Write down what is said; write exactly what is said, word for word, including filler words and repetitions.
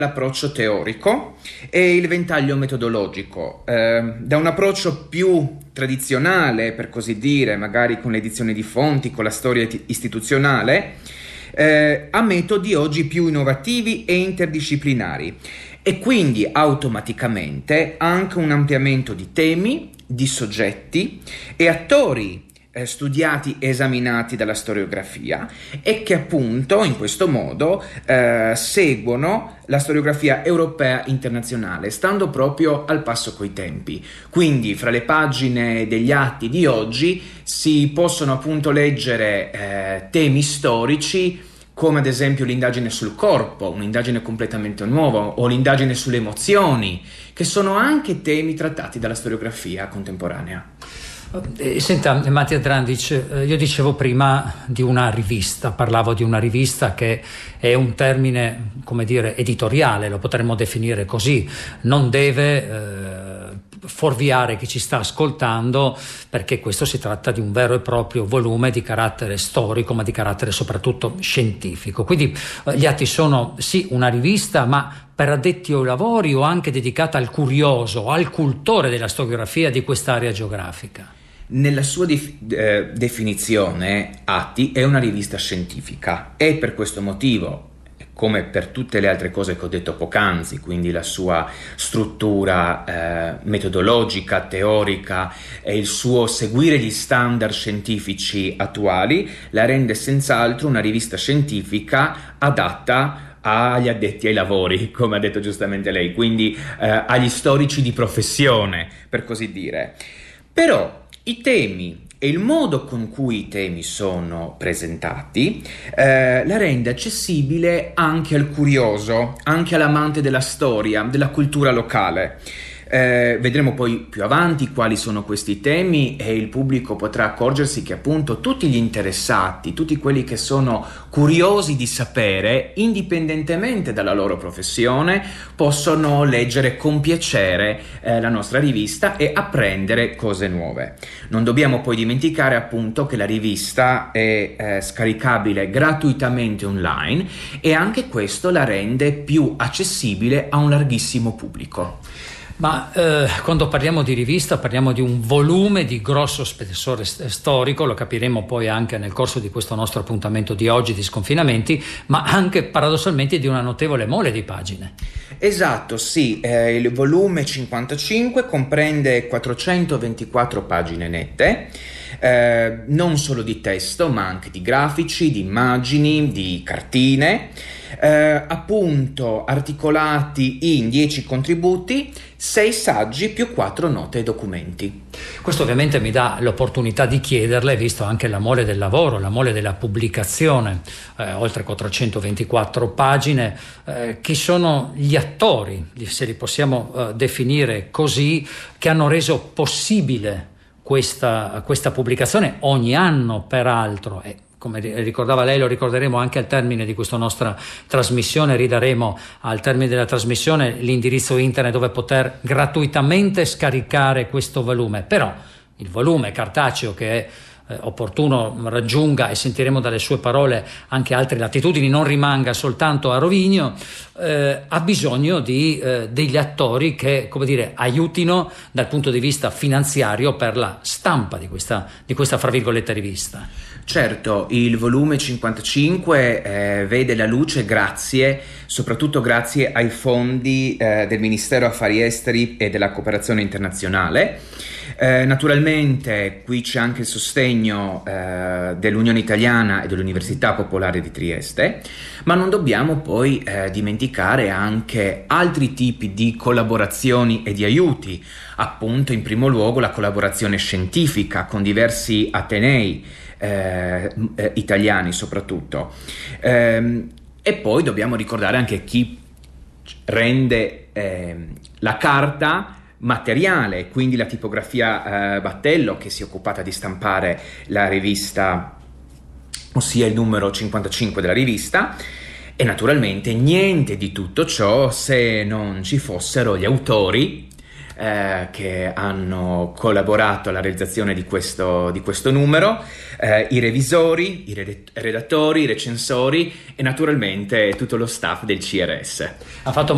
l'approccio teorico e il ventaglio metodologico, eh, da un approccio più tradizionale, per così dire, magari con l'edizione di fonti, con la storia istituzionale, eh, a metodi oggi più innovativi e interdisciplinari, e quindi automaticamente anche un ampliamento di temi, di soggetti e attori Eh, studiati e esaminati dalla storiografia, e che appunto in questo modo eh, seguono la storiografia europea internazionale, stando proprio al passo coi tempi. Quindi fra le pagine degli atti di oggi si possono appunto leggere eh, temi storici come ad esempio l'indagine sul corpo, un'indagine completamente nuova, o l'indagine sulle emozioni, che sono anche temi trattati dalla storiografia contemporanea. Eh, senta, Mattia Drandic, eh, io dicevo prima di una rivista, parlavo di una rivista che è un termine, come dire, editoriale, lo potremmo definire così, non deve eh, fuorviare chi ci sta ascoltando, perché questo si tratta di un vero e proprio volume di carattere storico, ma di carattere soprattutto scientifico. Quindi eh, gli atti sono sì una rivista, ma per addetti ai lavori o anche dedicata al curioso, al cultore della storiografia di quest'area geografica? Nella sua dif- eh, definizione, Atti è una rivista scientifica, e per questo motivo, come per tutte le altre cose che ho detto poc'anzi, quindi la sua struttura eh, metodologica, teorica e il suo seguire gli standard scientifici attuali, la rende senz'altro una rivista scientifica adatta agli addetti ai lavori, come ha detto giustamente lei, quindi eh, agli storici di professione, per così dire. Però i temi e il modo con cui i temi sono presentati eh, la rende accessibile anche al curioso, anche all'amante della storia, della cultura locale. Eh, vedremo poi più avanti quali sono questi temi, e il pubblico potrà accorgersi che appunto tutti gli interessati, tutti quelli che sono curiosi di sapere, indipendentemente dalla loro professione, possono leggere con piacere eh, la nostra rivista e apprendere cose nuove. Non dobbiamo poi dimenticare appunto che la rivista è eh, scaricabile gratuitamente online, e anche questo la rende più accessibile a un larghissimo pubblico. Ma eh, quando parliamo di rivista parliamo di un volume di grosso spessore st- storico, lo capiremo poi anche nel corso di questo nostro appuntamento di oggi di Sconfinamenti, ma anche paradossalmente di una notevole mole di pagine. Esatto, sì, eh, il volume cinquantacinque comprende quattrocentoventiquattro pagine nette, eh, non solo di testo ma anche di grafici, di immagini, di cartine, eh, appunto articolati in dieci contributi, sei saggi più quattro note e documenti. Questo ovviamente mi dà l'opportunità di chiederle, visto anche la mole del lavoro, la mole della pubblicazione, eh, oltre quattrocentoventiquattro pagine, eh, chi sono gli attori, se li possiamo eh, definire così, che hanno reso possibile questa, questa pubblicazione ogni anno, peraltro. E come ricordava lei, lo ricorderemo anche al termine di questa nostra trasmissione, ridaremo al termine della trasmissione l'indirizzo internet dove poter gratuitamente scaricare questo volume. Però il volume cartaceo, che è eh, opportuno raggiunga, e sentiremo dalle sue parole anche altre latitudini, non rimanga soltanto a Rovigno, eh, ha bisogno di eh, degli attori che, come dire, aiutino dal punto di vista finanziario per la stampa di questa, di questa fra virgolette rivista. Certo, il volume cinquantacinque eh, vede la luce grazie, soprattutto grazie ai fondi eh, del Ministero Affari Esteri e della Cooperazione Internazionale. Eh, naturalmente qui c'è anche il sostegno eh, dell'Unione Italiana e dell'Università Popolare di Trieste, ma non dobbiamo poi eh, dimenticare anche altri tipi di collaborazioni e di aiuti, appunto in primo luogo la collaborazione scientifica con diversi atenei eh, eh, italiani soprattutto, eh, e poi dobbiamo ricordare anche chi rende eh, la carta materiale, quindi la tipografia eh, Battello, che si è occupata di stampare la rivista, ossia il numero cinquantacinque della rivista, e naturalmente niente di tutto ciò se non ci fossero gli autori eh, che hanno collaborato alla realizzazione di questo, di questo numero, eh, i revisori, i redattori, i recensori e naturalmente tutto lo staff del C R S. Ha fatto